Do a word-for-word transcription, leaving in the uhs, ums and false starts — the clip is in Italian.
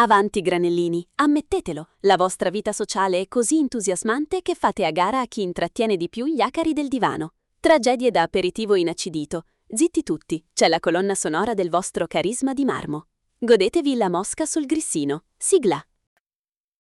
Avanti granellini, ammettetelo, la vostra vita sociale è così entusiasmante che fate a gara a chi intrattiene di più gli acari del divano. Tragedie da aperitivo inacidito. Zitti tutti, c'è la colonna sonora del vostro carisma di marmo. Godetevi la mosca sul grissino. Sigla.